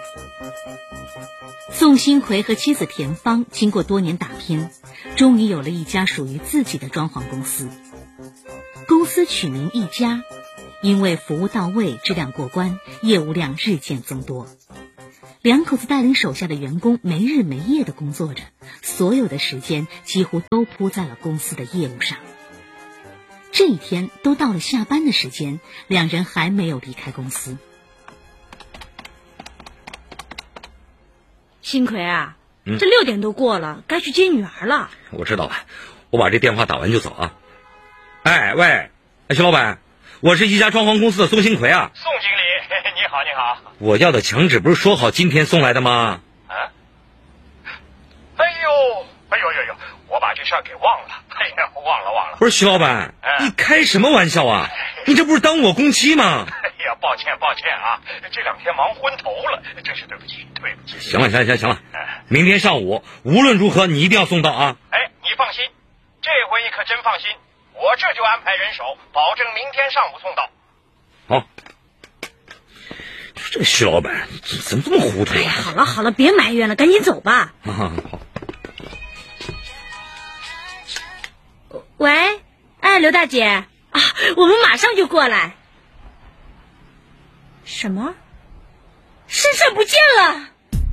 宋新奎和妻子田芳经过多年打拼，终于有了一家属于自己的装潢公司。公司取名一家，因为服务到位、质量过关，业务量日渐增多。两口子带领手下的员工没日没夜地工作着，所有的时间几乎都扑在了公司的业务上。这一天都到了下班的时间，两人还没有离开公司。 新奎啊，这6点都过了，该去接女儿了。 我知道了，我把这电话打完就走啊。哎，喂，徐老板，我是一家装潢公司的宋新奎啊。 宋经理，你好，你好。 我要的墙纸不是说好今天送来的吗？ 啊？哎呦，我把这事儿给忘了。哎呀，忘了。 不是徐老板，你开什么玩笑啊？你这不是当我工期吗？ 哎呀，抱歉啊，这2天忙昏头了，真是对不起。 行了，明天上午无论如何你一定要送到啊。 哎，你放心，这回可真放心，我这就安排人手，保证明天上午送到。 好。这个徐老板怎么这么糊涂啊？ 哎呀，好了，别埋怨了，赶紧走吧。 好。 喂，哎，刘大姐啊，我们马上就过来。什么？珊珊不见了？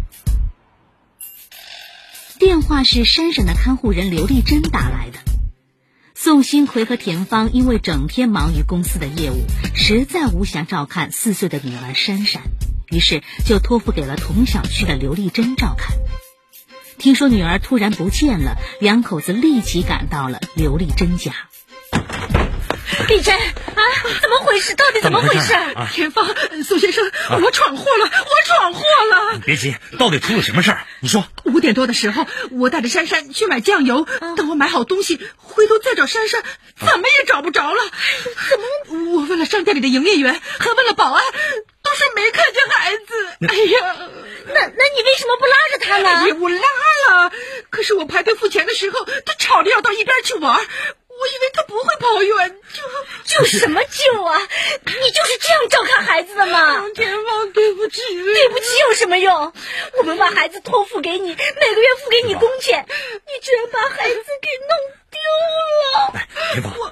电话是珊珊的看护人刘丽珍打来的。宋新奎和田芳因为整天忙于公司的业务，实在无暇照看4岁的女儿珊珊，于是就托付给了同小区的刘丽珍照看。听说女儿突然不见了，两口子立即赶到了刘丽珍家。 丽珍啊，怎么回事？到底怎么回事？ 田芳，宋先生，我闯祸了！ 你别急，到底出了什么事儿？你说。 5点多的时候，我带着珊珊去买酱油，等我买好东西，回头再找珊珊，怎么也找不着了。我问了商店里的营业员，还问了保安，都是没看见孩子。哎呀， 那你为什么不拉着他呢？ 我拉了，可是我排队付钱的时候，他吵着要到一边去玩。我以为他不会跑远， 救什么救啊？你就是这样照看孩子的吗？ 田芳，对不起有什么用？我们把孩子托付给你，每个月付给你工钱，你居然把孩子给弄丢了！ 田芳，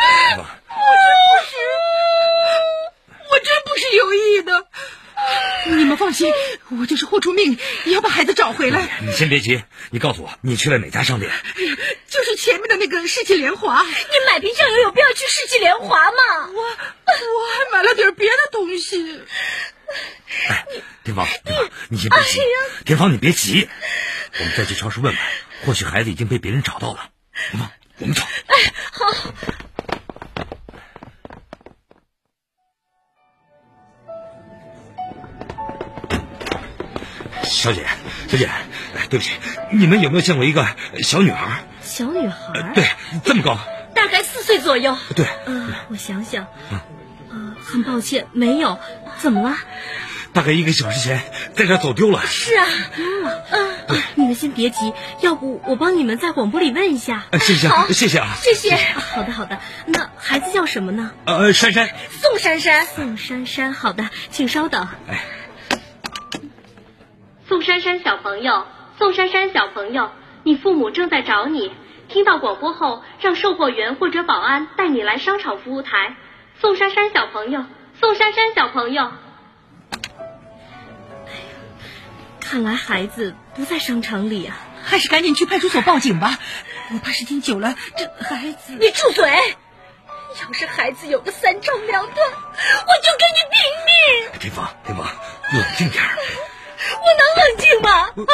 我真不是有意的。你们放心，我就是豁出命也要把孩子找回来。 你先别急，你告诉我你去了哪家商店？ 就是前面的那个世纪莲华。 你买瓶酱油有必要去世纪莲华吗？ 我还买了点别的东西。 哎，田芳，你先别急。田芳，你别急，我们再去超市问问，或许孩子已经被别人找到了。田芳，我们走。 哎，好。 小姐，对不起，你们有没有见过一个小女孩？ 小女孩？ 对，这么高， 大概4岁左右。 对， 我想想，很抱歉，没有。怎么了？ 大概1个小时前在这儿走丢了。 是啊，丢了。你们先别急，要不我帮你们在广播里问一下。 谢谢啊。 谢谢。好的。那孩子叫什么呢？ 珊珊。 宋珊珊。好的，请稍等。 宋珊珊小朋友，你父母正在找你。听到广播后，让售货员或者保安带你来商场服务台。宋珊珊小朋友。 看来孩子不在商场里啊， 还是赶紧去派出所报警吧。我怕时间久了，这孩子…… 你住嘴！要是孩子有个3长2短，我就跟你拼命！ 田芳，冷静点儿。 我能冷静吗？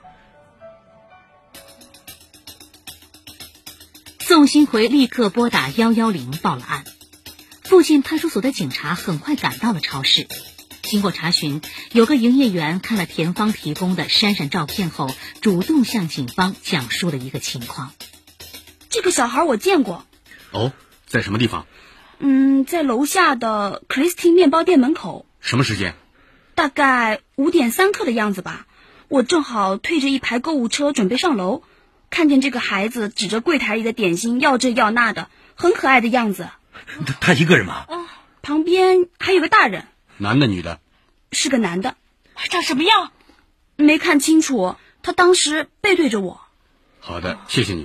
宋新奎立刻拨打110报了案。附近派出所的警察很快赶到了超市。经过查询，有个营业员看了田芳提供的珊珊照片后，主动向警方讲述了一个情况。 这个小孩我见过。 哦，在什么地方？ 在楼下的 Christie 面包店门口。 什么时间？ 大概5点3刻的样子吧。我正好推着一排购物车准备上楼，看见这个孩子指着柜台里的点心要这要那的，很可爱的样子。 他一个人吗？ 旁边还有个大人。 男的女的？ 是个男的。 长什么样？ 没看清楚，他当时背对着我。 好的，谢谢你。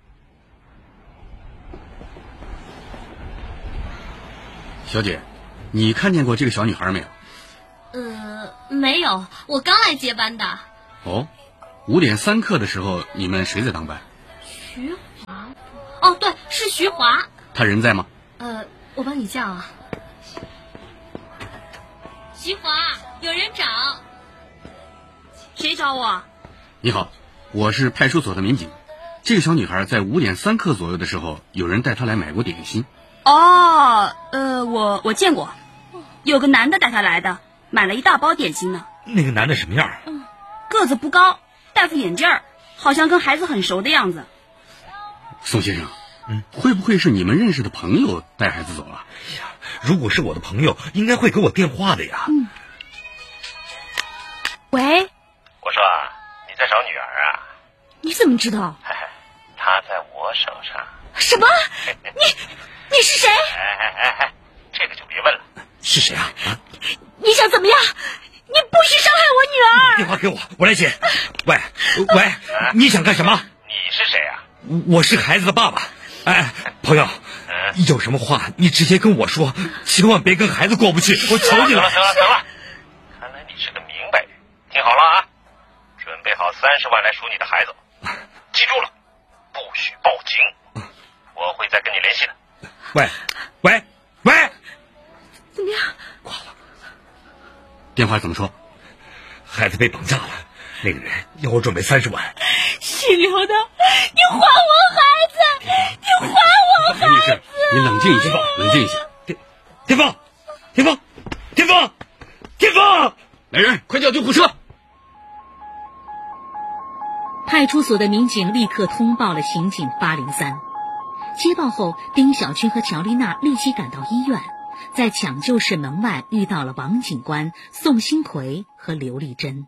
小姐，你看见过这个小女孩没有？ 没有，我刚来接班的。 哦，5点3刻的时候，你们谁在当班？ 徐华。哦，对，是徐华。 他人在吗？ 我帮你叫啊。徐华，有人找。 谁找我？ 你好，我是派出所的民警。这个小女孩在5点3刻左右的时候，有人带她来买过点心。 哦，我见过，有个男的带她来的，买了一大包点心呢。 那个男的什么样？ 个子不高，戴副眼镜儿，好像跟孩子很熟的样子。 宋先生，会不会是你们认识的朋友带孩子走了？ 哎呀，如果是我的朋友，应该会给我电话的呀。 喂， 我说你在找女儿啊？ 你怎么知道？ 她在我手上。 什么？你是谁？ 这个就别问了。 是谁啊？ 你想怎么样？你不许伤害我女儿！ 电话给我，我来接。喂，你想干什么？ 你是谁啊？ 我是孩子的爸爸。哎，朋友，有什么话你直接跟我说，千万别跟孩子过不去，我求你了。 行了，看来你是个明白人。听好了啊，准备好30万来赎你的孩子，记住了，不许报警，我会再跟你联系的。 喂， 怎么样？ 挂了。 电话怎么说？ 孩子被绑架了，那个人要我准备30万。 姓刘的，你还我孩子！你还我孩子！ 你冷静一下，冷静一下。 天放！ 来人，快叫救护车！ 派出所的民警立刻通报了刑警803。接报后，丁小军和乔丽娜立即赶到医院，在抢救室门外遇到了王警官、宋新奎和刘丽珍。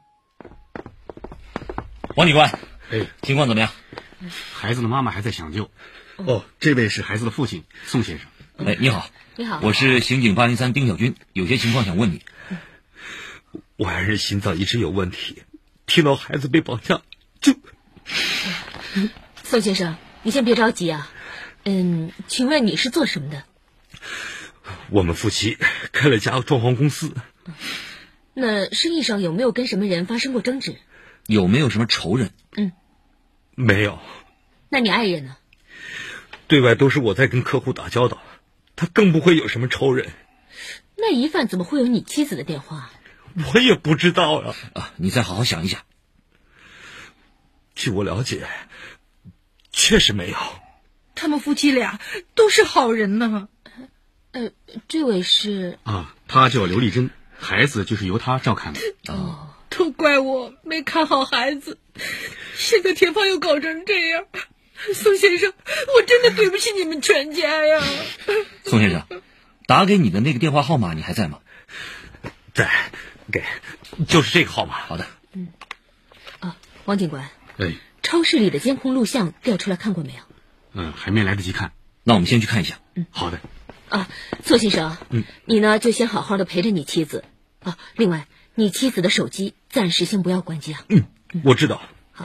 王警官，情况怎么样？ 孩子的妈妈还在抢救。哦，这位是孩子的父亲宋先生。 你好。 你好， 我是刑警803丁小军，有些情况想问你。 我爱人心脏一直有问题，听到孩子被绑架就…… 宋先生，你先别着急啊。请问你是做什么的？ 我们夫妻开了家装潢公司。 那生意上有没有跟什么人发生过争执？ 有没有什么仇人？ 没有。 那你爱人呢？ 对外都是我在跟客户打交道，他更不会有什么仇人。 那疑犯怎么会有你妻子的电话？ 我也不知道啊。 你再好好想一下。 据我了解，确实没有。 他们夫妻俩都是好人呢。 这位是她叫刘丽珍，孩子就是由她照看的。 都怪我没看好孩子，现在田芳又搞成这样。宋先生，我真的对不起你们全家呀。 宋先生，打给你的那个电话号码你还在吗？ 在，就是这个号码。 好的。 王警官，超市里的监控录像调出来看过没有？ 还没来得及看。 那我们先去看一下。 好的。 宋先生，你呢就先好好的陪着你妻子。另外，你妻子的手机暂时先不要关机啊。 我知道。 好。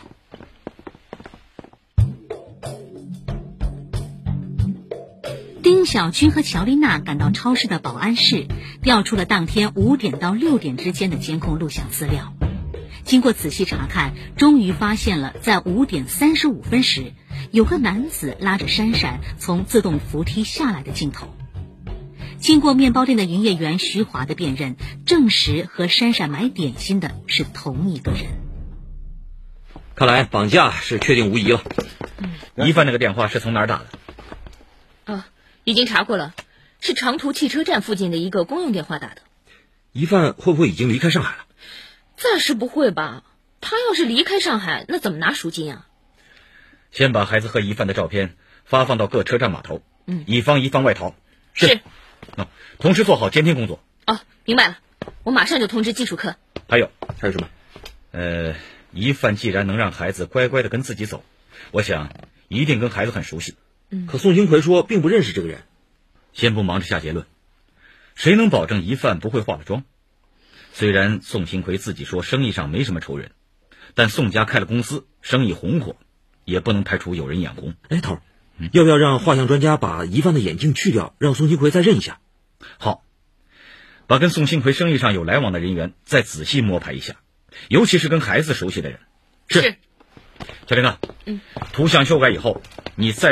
丁小军和乔丽娜赶到超市的保安室，调出了当天5点到6点之间的监控录像资料。经过仔细查看，终于发现了在5点35分时，有个男子拉着珊珊从自动扶梯下来的镜头。经过面包店的营业员徐华的辨认，证实和珊珊买点心的是同一个人。 看来绑架是确定无疑了。疑犯那个电话是从哪儿打的？ 已经查过了，是长途汽车站附近的一个公用电话打的。 疑犯会不会已经离开上海了？ 暂时不会吧，他要是离开上海，那怎么拿赎金啊？ 先把孩子和疑犯的照片发放到各车站码头，以防疑犯外逃。 是。 同时做好监听工作。 明白了，我马上就通知技术科。 还有什么？疑犯既然能让孩子乖乖的跟自己走，我想一定跟孩子很熟悉。可宋新奎说并不认识这个人。先不忙着下结论，谁能保证疑犯不会化了妆？ 虽然宋新奎自己说生意上没什么仇人，但宋家开了公司，生意红火，也不能排除有人眼红。 哎，头儿，要不要让画像专家把疑犯的眼镜去掉，让宋新奎再认一下？ 好，把跟宋新奎生意上有来往的人员再仔细摸排一下，尤其是跟孩子熟悉的人。 是。 小林哥，图像修改以后，你再